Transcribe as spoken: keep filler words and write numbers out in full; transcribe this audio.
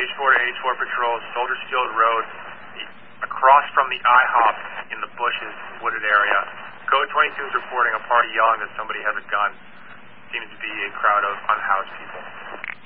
H four to H four patrols, Soldiers Field Road, across from the IHOP in the bushes, wooded area. Code twenty-two is reporting a party yelling that somebody has a gun. Seems to be a crowd of unhoused people.